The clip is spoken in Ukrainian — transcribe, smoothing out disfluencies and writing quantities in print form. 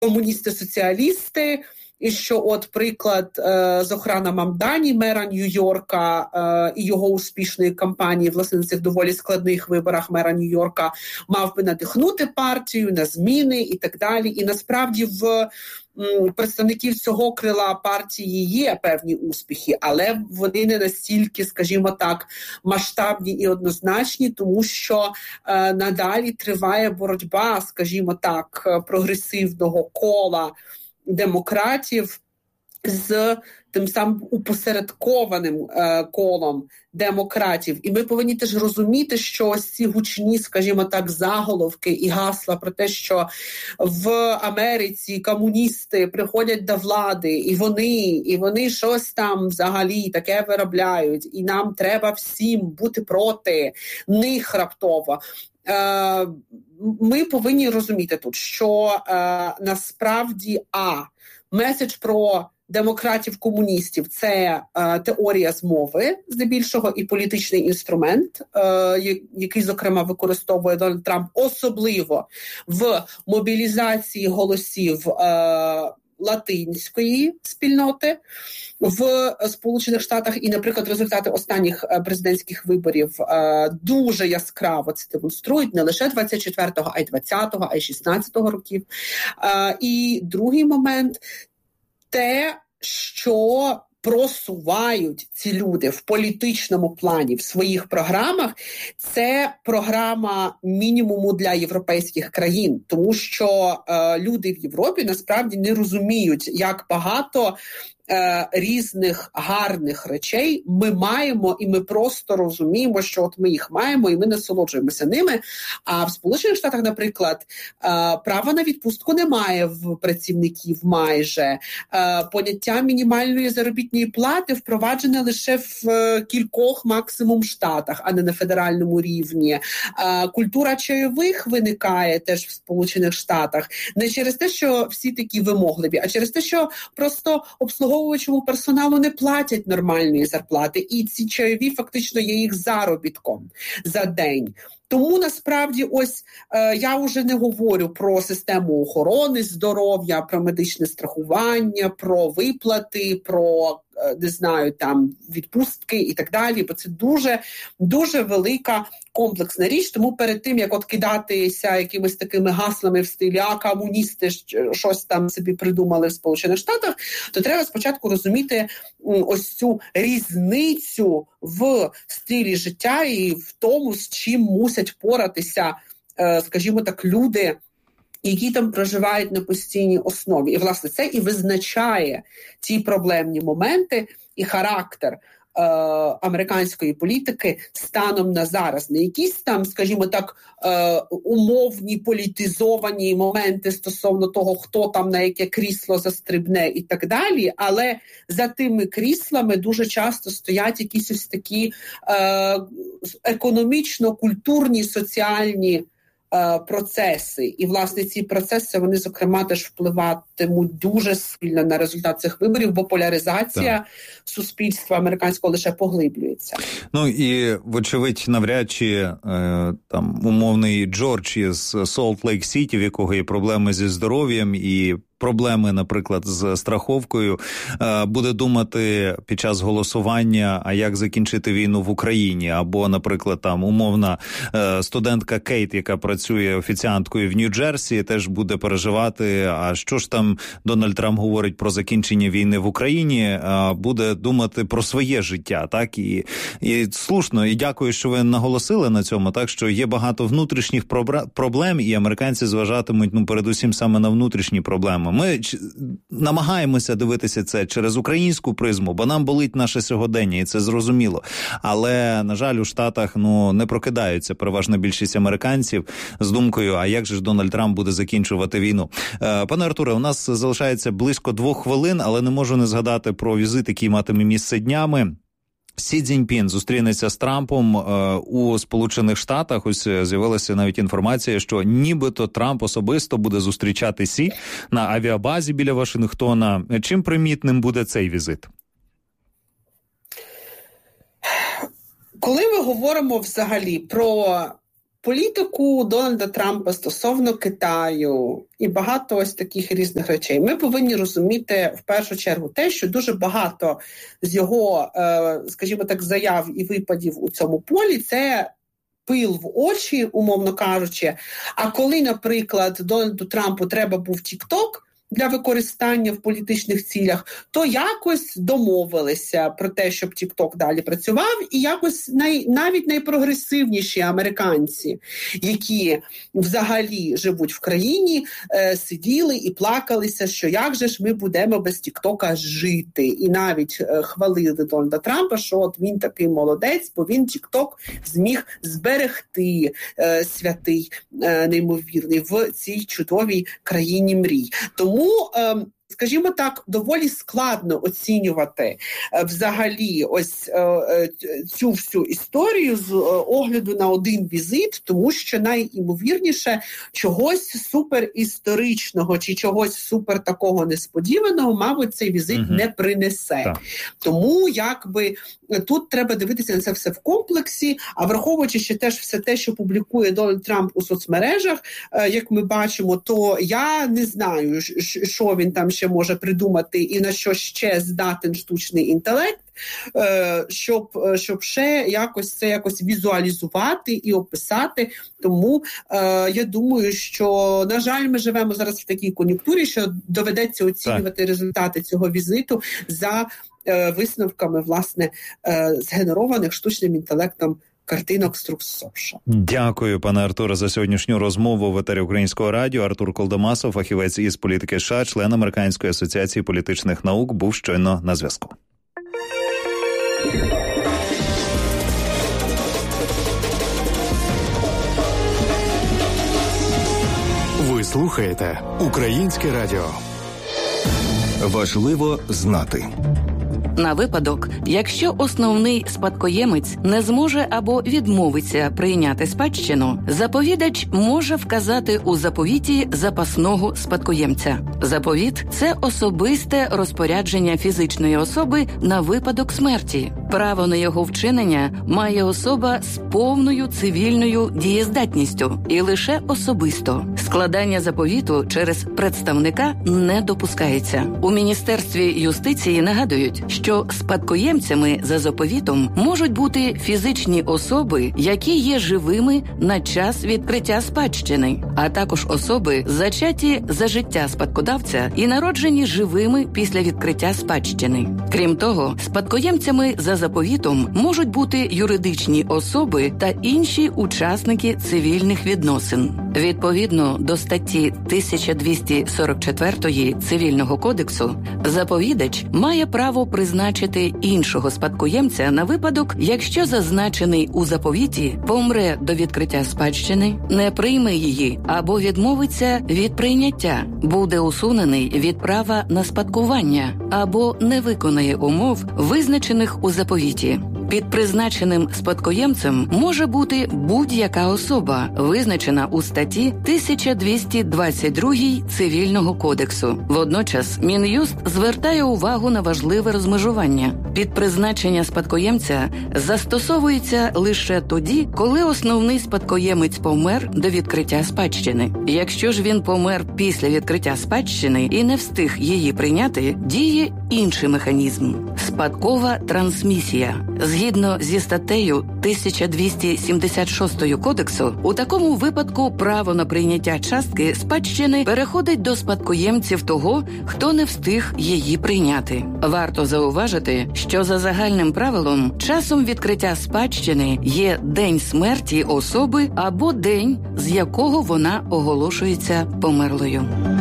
комуністи-соціалісти, і що от приклад Зохрана Мамдані, мера Нью-Йорка, і його успішної кампанії, власне, на цих доволі складних виборах мера Нью-Йорка, мав би надихнути партію на зміни і так далі. І насправді в представників цього крила партії є певні успіхи, але вони не настільки, скажімо так, масштабні і однозначні, тому що надалі триває боротьба, скажімо так, прогресивного кола демократів з тим самим упосередкованим колом демократів. І ми повинні теж розуміти, що ось ці гучні, скажімо так, заголовки і гасла про те, що в Америці комуністи приходять до влади, і вони щось там взагалі таке виробляють, і нам треба всім бути проти них раптово. Ми повинні розуміти тут, що насправді меседж про демократів-комуністів – це теорія змови, здебільшого, і політичний інструмент, який, зокрема, використовує Дональд Трамп, особливо в мобілізації голосів латинської спільноти в Сполучених Штатах. І, наприклад, результати останніх президентських виборів дуже яскраво це демонструють, не лише 24-го, а й 20-го, а й 16-го років. І другий момент – те, що просувають ці люди в політичному плані в своїх програмах, це програма мінімуму для європейських країн, тому що люди в Європі насправді не розуміють, як багато різних гарних речей ми маємо, і ми просто розуміємо, що от ми їх маємо, і ми насолоджуємося ними. А в Сполучених Штатах, наприклад, права на відпустку немає в працівників майже. Поняття мінімальної заробітної плати впроваджене лише в кількох максимум штатах, а не на федеральному рівні. Культура чайових виникає теж в Сполучених Штатах не через те, що всі такі вимогливі, а через те, що просто обслуговуючому персоналу не платять нормальної зарплати, і ці чайові фактично є їх заробітком за день. Тому, насправді, ось я вже не говорю про систему охорони здоров'я, про медичне страхування, про виплати, про, не знаю, там, відпустки і так далі, бо це дуже, дуже велика комплексна річ. Тому перед тим, як от кидатися якимись такими гаслами в стилі комуністи щось там собі придумали в Сполучених Штатах, то треба спочатку розуміти ось цю різницю в стилі життя і в тому, з чим мусять поратися, скажімо так, люди, які там проживають на постійній основі. І, власне, це і визначає ті проблемні моменти і характер американської політики станом на зараз. Не якісь там, скажімо так, умовні політизовані моменти стосовно того, хто там на яке крісло застрибне і так далі, але за тими кріслами дуже часто стоять якісь ось такі економічно-культурні, соціальні процеси. І, власне, ці процеси, вони, зокрема, теж впливатимуть дуже сильно на результат цих виборів, бо поляризація суспільства американського лише поглиблюється. Ну і, вочевидь, навряд чи там умовний Джордж із Солт-Лейк-Сіті, в якого є проблеми зі здоров'ям і проблеми, наприклад, з страховкою, буде думати під час голосування, а як закінчити війну в Україні, або, наприклад, там умовна студентка Кейт, яка працює офіціанткою в Нью-Джерсі, теж буде переживати, а що ж там Дональд Трамп говорить про закінчення війни в Україні, буде думати про своє життя, так? І слушно, і дякую, що ви наголосили на цьому, так, що є багато внутрішніх проблем, і американці зважатимуть, передусім саме на внутрішні проблеми. Ми намагаємося дивитися це через українську призму, бо нам болить наше сьогодення, і це зрозуміло. Але, на жаль, у Штатах не прокидаються переважна більшість американців з думкою, а як же ж Дональд Трамп буде закінчувати війну. Пане Артуре, у нас залишається близько 2 хвилин, але не можу не згадати про візит, який матиме місце днями. Сі Цзіньпін зустрінеться з Трампом у Сполучених Штатах. Ось з'явилася навіть інформація, що нібито Трамп особисто буде зустрічати Сі на авіабазі біля Вашингтона. Чим примітним буде цей візит? Коли ми говоримо взагалі про політику Дональда Трампа стосовно Китаю і багато ось таких різних речей, ми повинні розуміти в першу чергу те, що дуже багато з його, скажімо так, заяв і випадів у цьому полі – це пил в очі, умовно кажучи. А коли, наприклад, Дональду Трампу треба був TikTok для використання в політичних цілях, то якось домовилися про те, щоб TikTok далі працював, і якось навіть найпрогресивніші американці, які взагалі живуть в країні, сиділи і плакалися, що як же ж ми будемо без TikTok жити. І навіть хвалили Дональда Трампа, що от він такий молодець, бо він TikTok зміг зберегти, святий, неймовірний, в цій чудовій країні мрій. Тому, скажімо так, доволі складно оцінювати взагалі ось цю всю історію з огляду на один візит, тому що найімовірніше чогось суперісторичного чи чогось супер такого несподіваного, мабуть, цей візит не принесе. Так. Тому, якби, тут треба дивитися на це все в комплексі, а враховуючи ще теж все те, що публікує Дональд Трамп у соцмережах, як ми бачимо, то я не знаю, що він там ще може придумати і на що ще здатен штучний інтелект, щоб ще якось візуалізувати і описати. Тому я думаю, що, на жаль, ми живемо зараз в такій кон'юнктурі, що доведеться оцінювати результати цього візиту за висновками, власне, згенерованих штучним інтелектом картинок з Труксоша. Дякую, пане Артуре, за сьогоднішню розмову в етері Українського радіо. Артур Колдомасов, фахівець із політики США, член Американської асоціації політичних наук, був щойно на зв'язку. Ви слухаєте Українське радіо. Важливо знати. На випадок, якщо основний спадкоємець не зможе або відмовиться прийняти спадщину, заповідач може вказати у заповіті запасного спадкоємця. Заповіт – це особисте розпорядження фізичної особи на випадок смерті. Право на його вчинення має особа з повною цивільною дієздатністю і лише особисто. Складання заповіту через представника не допускається. У Міністерстві юстиції нагадують, що спадкоємцями за заповітом можуть бути фізичні особи, які є живими на час відкриття спадщини, а також особи, зачаті за життя спадкодавця і народжені живими після відкриття спадщини. Крім того, спадкоємцями за заповітом можуть бути юридичні особи та інші учасники цивільних відносин. Відповідно до статті 1244 Цивільного кодексу, заповідач має право призначити іншого спадкоємця на випадок, якщо зазначений у заповіті помре до відкриття спадщини, не прийме її або відмовиться від прийняття, буде усунений від права на спадкування або не виконає умов, визначених у заповіті. Під призначеним спадкоємцем може бути будь-яка особа, визначена у статті 1222 Цивільного кодексу. Водночас Мін'юст звертає увагу на важливе розмежування. Під призначення спадкоємця застосовується лише тоді, коли основний спадкоємець помер до відкриття спадщини. Якщо ж він помер після відкриття спадщини і не встиг її прийняти, діє інший механізм – спадкова трансмісія. Згідно зі статтею 1276 Кодексу, у такому випадку право на прийняття частки спадщини переходить до спадкоємців того, хто не встиг її прийняти. Варто зауважити, що за загальним правилом часом відкриття спадщини є день смерті особи або день, з якого вона оголошується померлою.